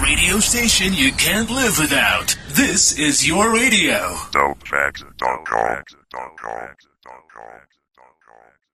radio station you can't live without. This is your radio. DopeFacts.com.